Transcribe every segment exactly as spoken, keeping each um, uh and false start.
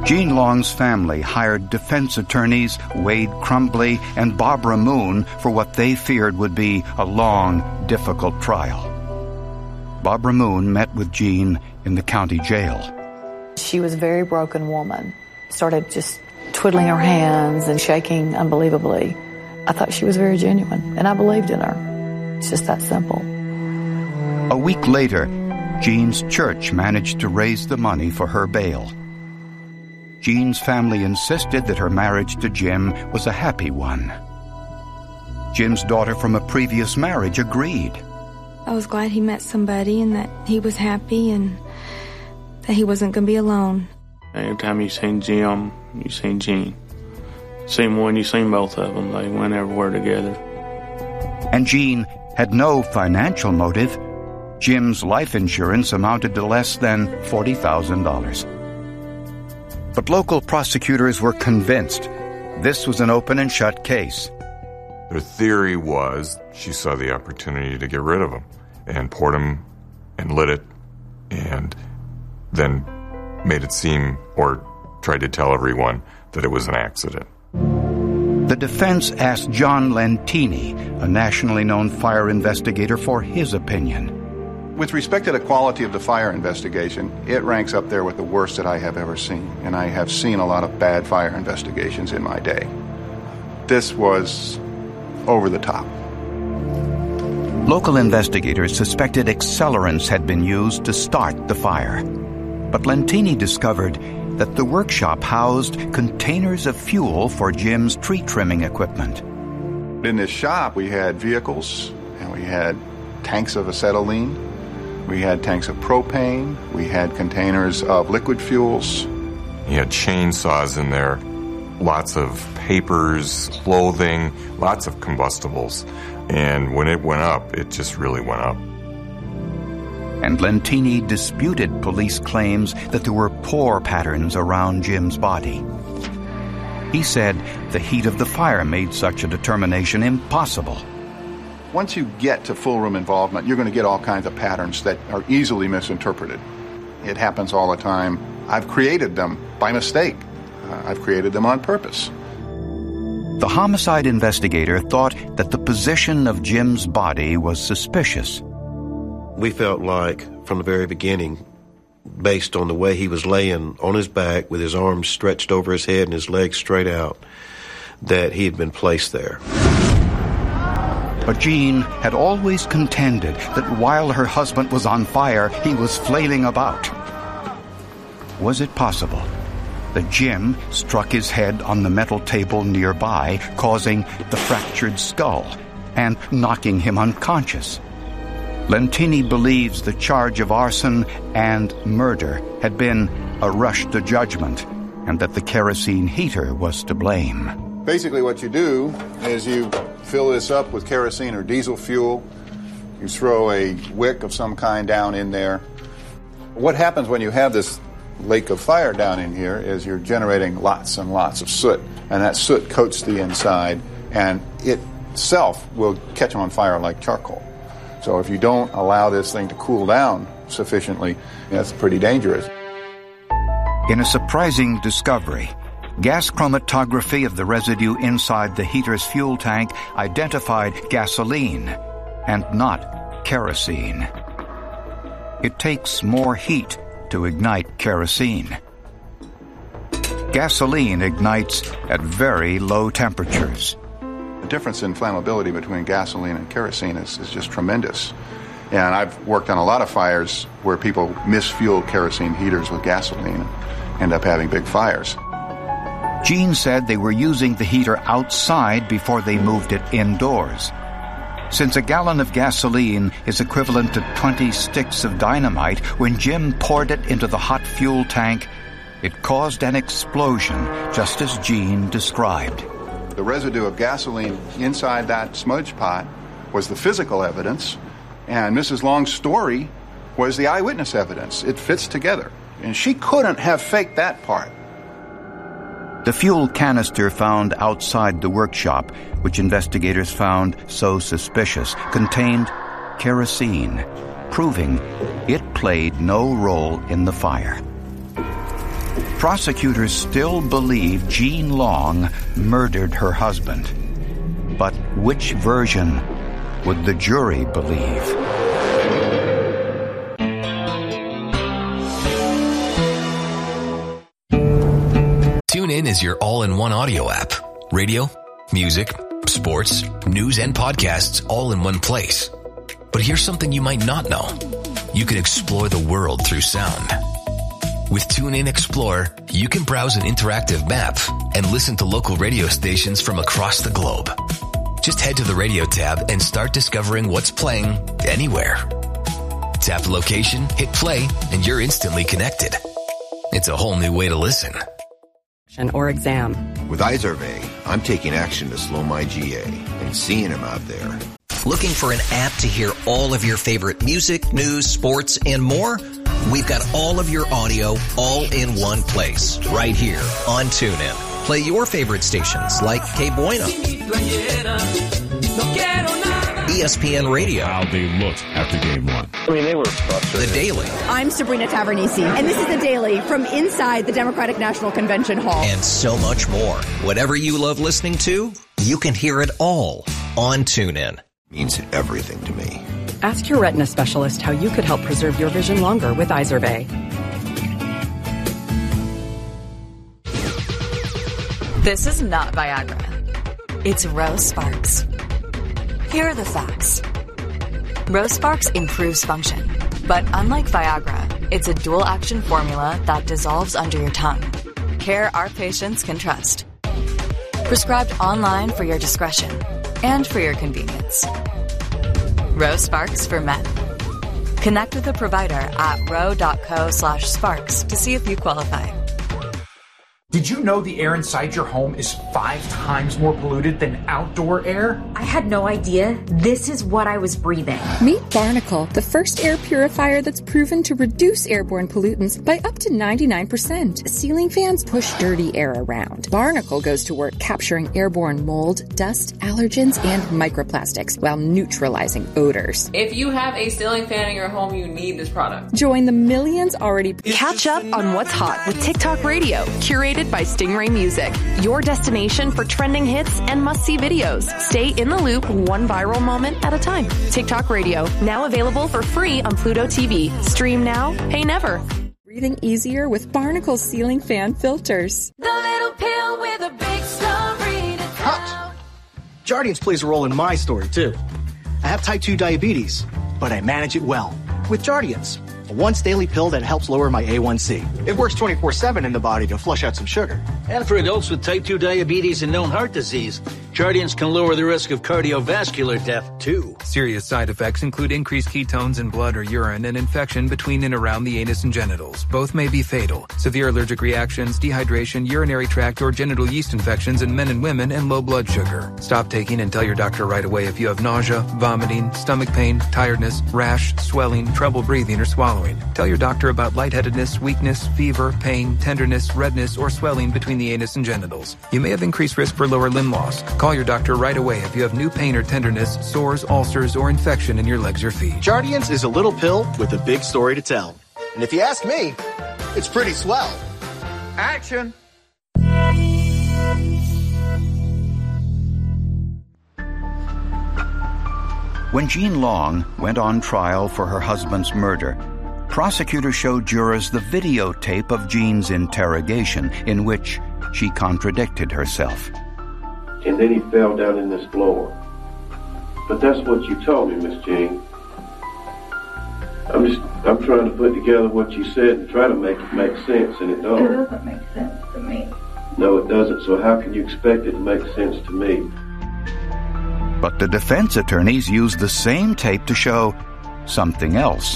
Gene Long's family hired defense attorneys Wade Crumbly and Barbara Moon for what they feared would be a long, difficult trial. Barbara Moon met with Gene in the county jail. She was a very broken woman. Started just twiddling her hands and shaking unbelievably. I thought she was very genuine, and I believed in her. It's just that simple. A week later, Gene's church managed to raise the money for her bail. Gene's family insisted that her marriage to Jim was a happy one. Jim's daughter from a previous marriage agreed. I was glad he met somebody and that he was happy and that he wasn't going to be alone. Every time you seen Jim, you seen Gene. Seen one, you seen both of them. They went everywhere together. And Gene had no financial motive. Jim's life insurance amounted to less than forty thousand dollars. But local prosecutors were convinced this was an open and shut case. Their theory was she saw the opportunity to get rid of him and poured him and lit it and then made it seem or tried to tell everyone that it was an accident. The defense asked John Lentini, a nationally known fire investigator, for his opinion. With respect to the quality of the fire investigation, it ranks up there with the worst that I have ever seen. And I have seen a lot of bad fire investigations in my day. This was over the top. Local investigators suspected accelerants had been used to start the fire. But Lentini discovered that the workshop housed containers of fuel for Jim's tree trimming equipment. In this shop, we had vehicles, and we had tanks of acetylene. We had tanks of propane. We had containers of liquid fuels. He had chainsaws in there, lots of papers, clothing, lots of combustibles. And when it went up, it just really went up. And Lentini disputed police claims that there were pore patterns around Jim's body. He said the heat of the fire made such a determination impossible. Once you get to full room involvement, you're going to get all kinds of patterns that are easily misinterpreted. It happens all the time. I've created them by mistake. Uh, I've created them on purpose. The homicide investigator thought that the position of Jim's body was suspicious. We felt like, from the very beginning, based on the way he was laying on his back with his arms stretched over his head and his legs straight out, that he had been placed there. But Jean had always contended that while her husband was on fire, he was flailing about. Was it possible that Jim struck his head on the metal table nearby, causing the fractured skull and knocking him unconscious? Lentini believes the charge of arson and murder had been a rush to judgment and that the kerosene heater was to blame. Basically what you do is you fill this up with kerosene or diesel fuel. You throw a wick of some kind down in there. What happens when you have this lake of fire down in here is you're generating lots and lots of soot, and that soot coats the inside, and it itself will catch on fire like charcoal. So if you don't allow this thing to cool down sufficiently, that's pretty dangerous. In a surprising discovery, gas chromatography of the residue inside the heater's fuel tank identified gasoline and not kerosene. It takes more heat to ignite kerosene. Gasoline ignites at very low temperatures. The difference in flammability between gasoline and kerosene is, is just tremendous. And I've worked on a lot of fires where people misfuel kerosene heaters with gasoline and end up having big fires. Jean said they were using the heater outside before they moved it indoors. Since a gallon of gasoline is equivalent to twenty sticks of dynamite, when Jim poured it into the hot fuel tank, it caused an explosion, just as Jean described. The residue of gasoline inside that smudge pot was the physical evidence, and Missus Long's story was the eyewitness evidence. It fits together, and she couldn't have faked that part. The fuel canister found outside the workshop, which investigators found so suspicious, contained kerosene, proving it played no role in the fire. prosecutors still believe Jean Long murdered her husband. But which version would the jury believe? TuneIn is your all-in-one audio app. Radio, music, sports, news, and podcasts all in one place. But here's something you might not know. You can explore the world through sound. With TuneIn Explorer, you can browse an interactive map and listen to local radio stations from across the globe. Just head to the radio tab and start discovering what's playing anywhere. Tap the location, hit play, and you're instantly connected. It's a whole new way to listen. Or exam. With iZurvey, I'm taking action to slow my G A and seeing him out there. Looking for an app to hear all of your favorite music, news, sports, and more? We've got all of your audio all in one place, right here on TuneIn. Play your favorite stations like K Bueno, E S P N Radio. How they looked after game one. I mean, they were frustrated. The Daily. I'm Sabrina Tavernisi, and this is The Daily from inside the Democratic National Convention Hall. And so much more. Whatever you love listening to, you can hear it all on TuneIn. Means everything to me. Ask your retina specialist how you could help preserve your vision longer with iZurvey. This is not Viagra. It's Rose Sparks. Here are the facts. Rose Sparks improves function, but unlike Viagra, it's a dual-action formula that dissolves under your tongue. Care our patients can trust. Prescribed online for your discretion and for your convenience. Rose Sparks for men. Connect with a provider at ro.co slash sparks to see if you qualify. Did you know the air inside your home is five times more polluted than outdoor air? I had no idea. This is what I was breathing. Meet Barnacle, the first air purifier that's proven to reduce airborne pollutants by up to ninety-nine percent. Ceiling fans push dirty air around. Barnacle goes to work capturing airborne mold, dust, allergens, and microplastics while neutralizing odors. If you have a ceiling fan in your home, you need this product. Join the millions already. Catch up on what's hot with TikTok Radio, curated by Stingray Music, your destination for trending hits and must-see videos. Stay in the loop one viral moment at a time. TikTok Radio, now available for free on Pluto T V. Stream now, pay never. Breathing easier with Barnacle ceiling fan filters. The little pill with a big story to tell. Hot! Jardiance plays a role in my story, too. I have type two diabetes, but I manage it well with Jardiance. A once-daily pill that helps lower my A one C. It works twenty-four seven in the body to flush out some sugar. And for adults with type two diabetes and known heart disease, Jardiance can lower the risk of cardiovascular death, too. Serious side effects include increased ketones in blood or urine and infection between and around the anus and genitals. Both may be fatal. Severe allergic reactions, dehydration, urinary tract or genital yeast infections in men and women, and low blood sugar. Stop taking and tell your doctor right away if you have nausea, vomiting, stomach pain, tiredness, rash, swelling, trouble breathing, or swallowing. Tell your doctor about lightheadedness, weakness, fever, pain, tenderness, redness, or swelling between the anus and genitals. You may have increased risk for lower limb loss. Call your doctor right away if you have new pain or tenderness, sores, ulcers, or infection in your legs or feet. Jardiance is a little pill with a big story to tell. And if you ask me, it's pretty swell. Action! When Jean Long went on trial for her husband's murder, prosecutors showed jurors the videotape of Jean's interrogation, in which she contradicted herself. And then he fell down in this floor. But that's what you told me, Miss Jean. I'm just, I'm trying to put together what you said and try to make it make sense, and it don't. It doesn't make sense to me. No, it doesn't, so how can you expect it to make sense to me? But the defense attorneys used the same tape to show something else.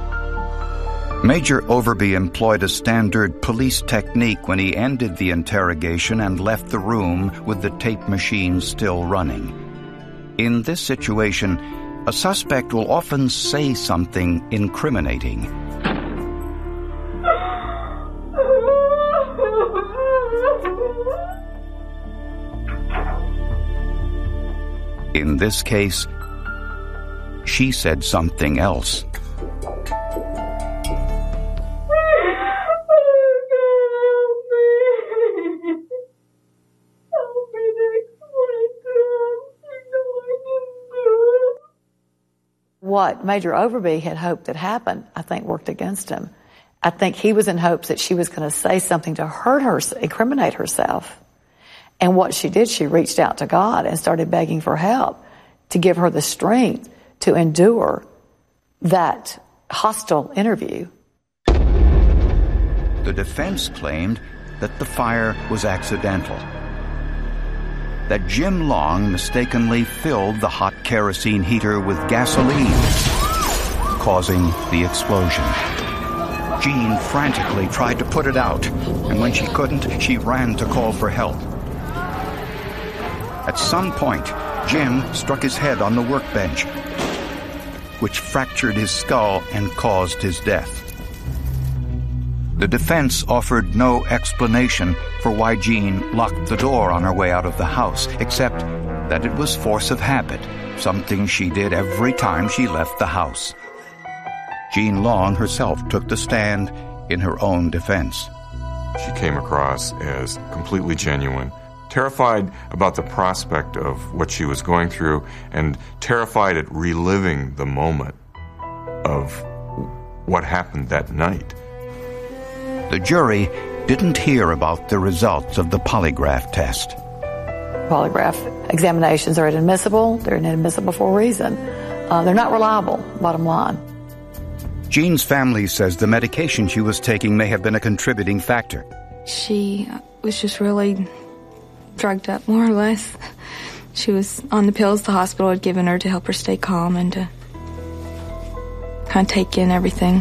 Major Overby employed a standard police technique when he ended the interrogation and left the room with the tape machine still running. In this situation, a suspect will often say something incriminating. In this case, she said something else. what Major Overby had hoped had happened, I think, worked against him. I think he was in hopes that she was going to say something to hurt her, incriminate herself. And what she did, she reached out to God and started begging for help to give her the strength to endure that hostile interview. The defense claimed that the fire was accidental, that Jim Long mistakenly filled the hot kerosene heater with gasoline, causing the explosion. Jean frantically tried to put it out, and when she couldn't, she ran to call for help. At some point, Jim struck his head on the workbench, which fractured his skull and caused his death. The defense offered no explanation for why Jean locked the door on her way out of the house, except that it was force of habit, something she did every time she left the house. Jean Long herself took the stand in her own defense. She came across as completely genuine, terrified about the prospect of what she was going through, and terrified at reliving the moment of what happened that night. The jury didn't hear about the results of the polygraph test. Polygraph examinations are inadmissible. They're inadmissible for a reason. Uh, they're not reliable, bottom line. Jean's family says the medication she was taking may have been a contributing factor. She was just really drugged up, more or less. She was on the pills the hospital had given her to help her stay calm and to kind of take in everything.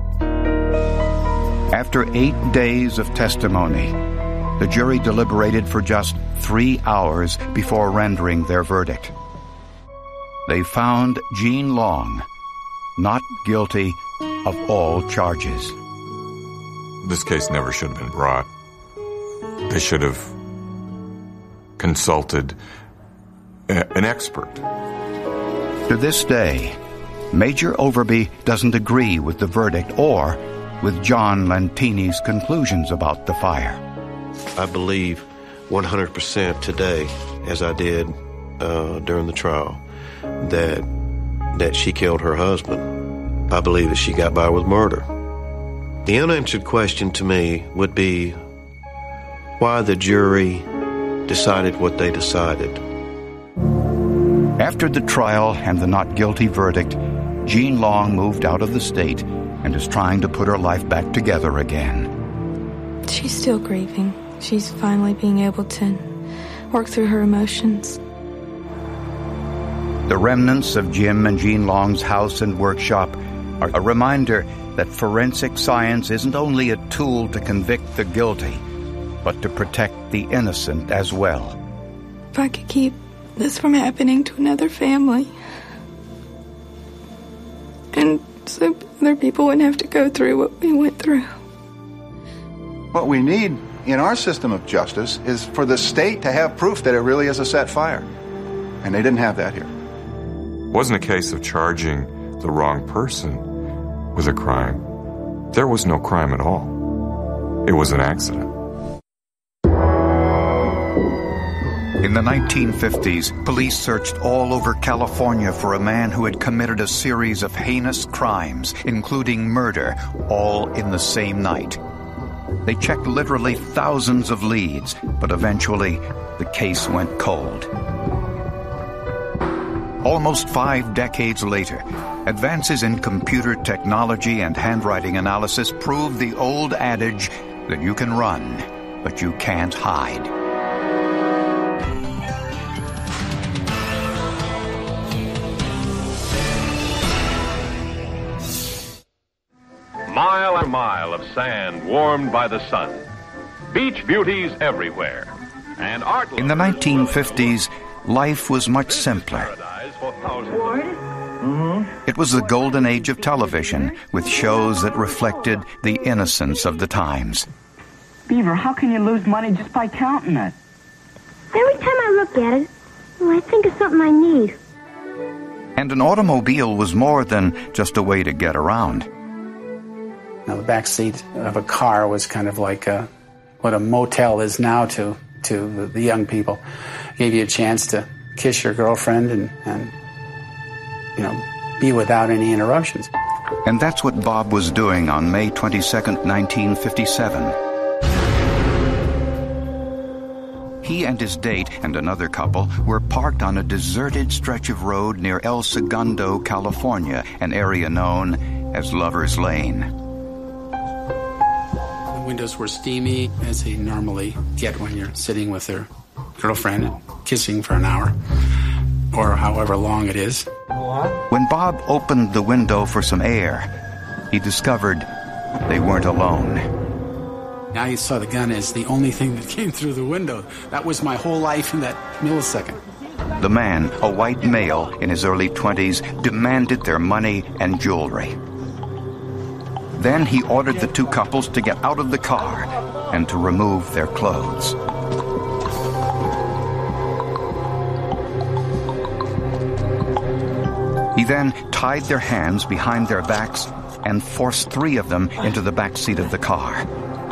After eight days of testimony, the jury deliberated for just three hours before rendering their verdict. They found Jean Long not guilty of all charges. This case never should have been brought. They should have consulted a, an expert. To this day, Major Overby doesn't agree with the verdict or with John Lantini's conclusions about the fire. I believe one hundred percent today, as I did uh, during the trial, that that she killed her husband. I believe that she got by with murder. The unanswered question to me would be why the jury decided what they decided. After the trial and the not guilty verdict, Jean Long moved out of the state and is trying to put her life back together again. She's still grieving. She's finally being able to work through her emotions. The remnants of Jim and Jean Long's house and workshop are a reminder that forensic science isn't only a tool to convict the guilty, but to protect the innocent as well. If I could keep this from happening to another family, and so other people wouldn't have to go through what we went through. What we need in our system of justice is for the state to have proof that it really is a set fire. And they didn't have that here. It wasn't a case of charging the wrong person with a crime. There was no crime at all. It was an accident. In the nineteen fifties, police searched all over California for a man who had committed a series of heinous crimes, including murder, all in the same night. They checked literally thousands of leads, but eventually the case went cold. Almost five decades later, advances in computer technology and handwriting analysis proved the old adage that you can run, but you can't hide. Mile after mile of sand warmed by the sun. Beach beauties everywhere. And art. In the nineteen fifties, life was much simpler. Mm-hmm. It was the golden age of television, with shows that reflected the innocence of the times. Beaver, how can you lose money just by counting it? Every time I look at it, well, I think of something I need. And an automobile was more than just a way to get around. Now, the back seat of a car was kind of like a, what a motel is now to to the, the young people. It gave you a chance to kiss your girlfriend and, and you know, be without any interruptions. And that's what Bob was doing on May twenty-second, nineteen fifty-seven. He and his date and another couple were parked on a deserted stretch of road near El Segundo, California, an area known as Lover's Lane. The windows were steamy, as they normally get when you're sitting with your girlfriend and kissing for an hour, or however long it is. When Bob opened the window for some air, he discovered they weren't alone. Now you saw the gun as the only thing that came through the window. That was my whole life in that millisecond. The man, a white male in his early twenties, demanded their money and jewelry. Then he ordered the two couples to get out of the car and to remove their clothes. He then tied their hands behind their backs and forced three of them into the back seat of the car.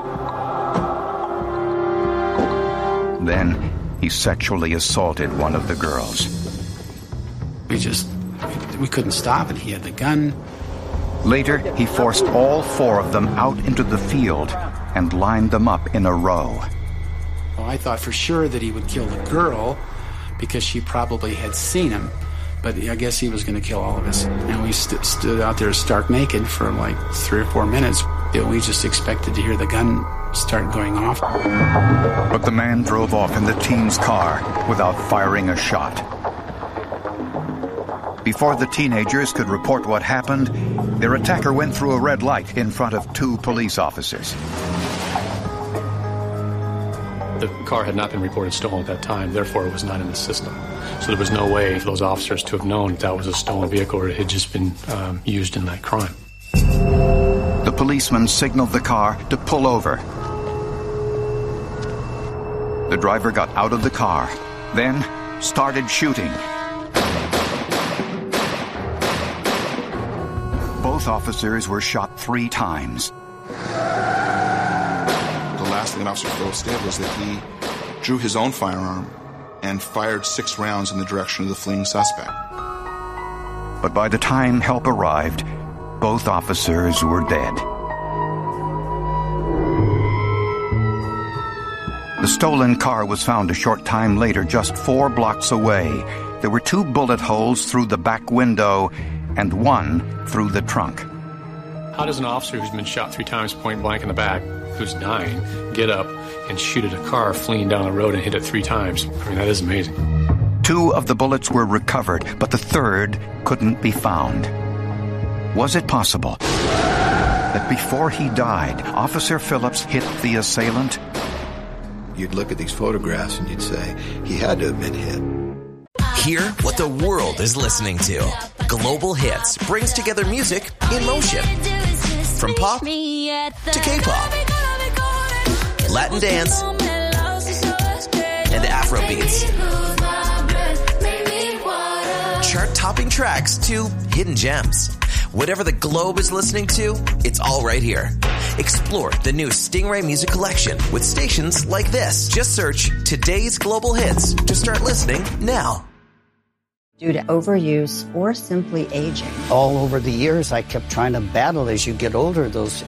Then he sexually assaulted one of the girls. We just, we couldn't stop it. He had the gun. Later, he forced all four of them out into the field and lined them up in a row. Well, I thought for sure that he would kill the girl because she probably had seen him. But I guess he was going to kill all of us. And we st- stood out there stark naked for like three or four minutes. We just expected to hear the gun start going off. But the man drove off in the teen's car without firing a shot. Before the teenagers could report what happened, their attacker went through a red light in front of two police officers. The car had not been reported stolen at that time, therefore it was not in the system. So there was no way for those officers to have known that that was a stolen vehicle or it had just been um, used in that crime. The policeman signaled the car to pull over. The driver got out of the car, then started shooting. Both officers were shot three times. The last thing Officer Phillips did was that he drew his own firearm and fired six rounds in the direction of the fleeing suspect. But by the time help arrived, both officers were dead. The stolen car was found a short time later, just four blocks away. There were two bullet holes through the back window and one through the trunk. How does an officer who's been shot three times point blank in the back, who's dying, get up and shoot at a car fleeing down the road and hit it three times? I mean, that is amazing. Two of the bullets were recovered, but the third couldn't be found. Was it possible that before he died, Officer Phillips hit the assailant? You'd look at these photographs and you'd say, he had to have been hit. Hear what the world is listening to. Global Hits brings together music in motion. From pop to K-pop, Latin dance, and Afrobeats. Chart-topping tracks to hidden gems. Whatever the globe is listening to, it's all right here. Explore the new Stingray Music Collection with stations like this. Just search Today's Global Hits to start listening now. Due to overuse or simply aging. All over the years, I kept trying to battle as you get older, those...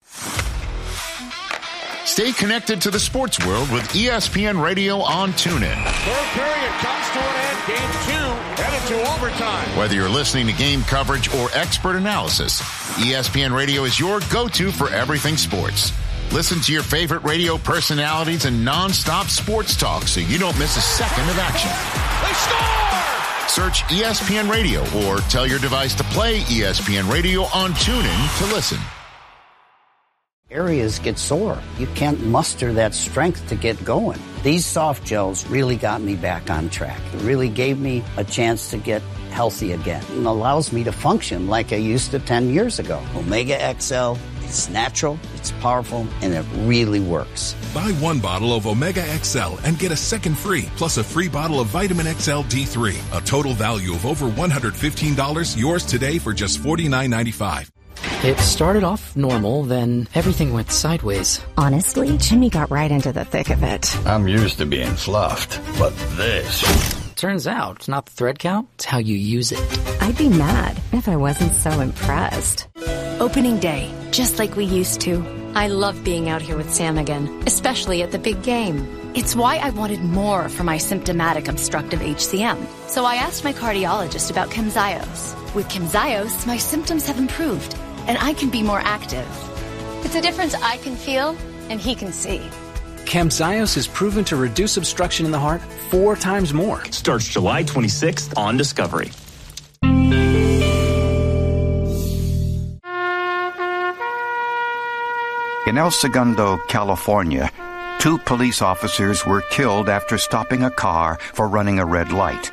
Stay connected to the sports world with E S P N Radio on TuneIn. Third period comes to an end. Game two headed to overtime. Whether you're listening to game coverage or expert analysis, E S P N Radio is your go-to for everything sports. Listen to your favorite radio personalities and non-stop sports talk so you don't miss a second of action. They score! Search E S P N Radio or tell your device to play E S P N Radio on TuneIn to listen. Areas get sore. You can't muster that strength to get going. These soft gels really got me back on track. It really gave me a chance to get healthy again and allows me to function like I used to ten years ago. Omega X L, it's natural, it's powerful, and it really works. Buy one bottle of Omega X L and get a second free, plus a free bottle of Vitamin X L D three. A total value of over one hundred fifteen dollars, yours today for just forty-nine ninety-five. It started off normal, then everything went sideways. Honestly, Jimmy got right into the thick of it. I'm used to being fluffed, but this... Turns out, it's not the thread count, it's how you use it. I'd be mad if I wasn't so impressed. Opening day, just like we used to. I love being out here with Sam again, especially at the big game. It's why I wanted more for my symptomatic obstructive H C M. So I asked my cardiologist about Camzyos. With Camzyos, my symptoms have improved, and I can be more active. It's a difference I can feel and he can see. Camzyos is proven to reduce obstruction in the heart four times more. Starts July twenty-sixth on Discovery. In El Segundo, California, two police officers were killed after stopping a car for running a red light.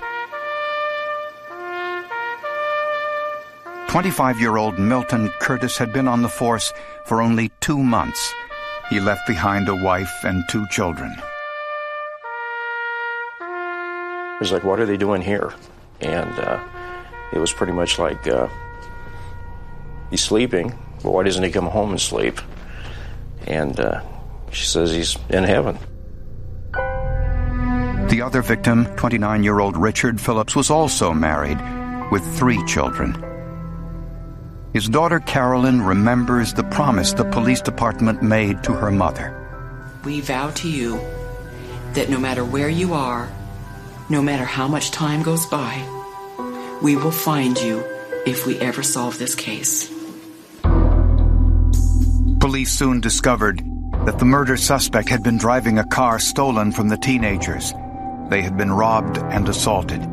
twenty-five-year-old Milton Curtis had been on the force for only two months. He left behind a wife and two children. It was like, what are they doing here? And uh, it was pretty much like, uh, he's sleeping, but why doesn't he come home and sleep? And uh, she says he's in heaven. The other victim, twenty-nine-year-old Richard Phillips, was also married with three children. His daughter Carolyn remembers the promise the police department made to her mother. We vow to you that no matter where you are, no matter how much time goes by, we will find you if we ever solve this case. Police soon discovered that the murder suspect had been driving a car stolen from the teenagers. They had been robbed and assaulted.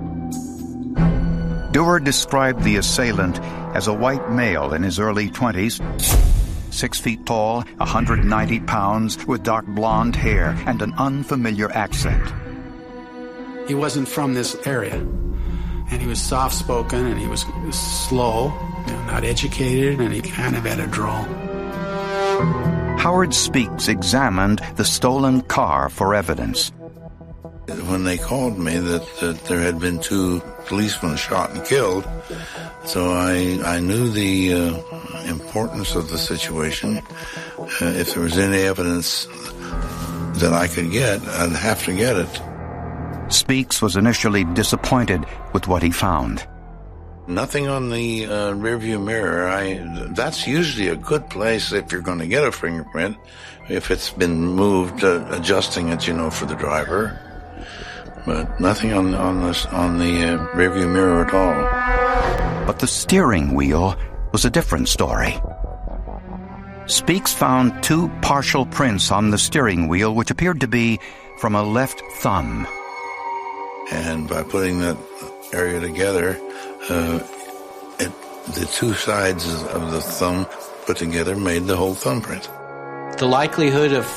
Dewar described the assailant as a white male in his early twenties, six feet tall, one hundred ninety pounds, with dark blonde hair and an unfamiliar accent. He wasn't from this area, and he was soft-spoken, and he was slow, you know, not educated, and he kind of had a drawl. Howard Speaks examined the stolen car for evidence. When they called me that, that there had been two policemen shot and killed, so I I knew the uh, importance of the situation. Uh, if there was any evidence that I could get, I'd have to get it. Speaks was initially disappointed with what he found. Nothing on the uh, rearview mirror. I that's usually a good place if you're going to get a fingerprint, if it's been moved, uh, adjusting it, you know, for the driver. But nothing on on the on the uh, rearview mirror at all. But the steering wheel was a different story. Speaks found two partial prints on the steering wheel, which appeared to be from a left thumb. And by putting that area together, uh, it, the two sides of the thumb put together made the whole thumbprint. The likelihood of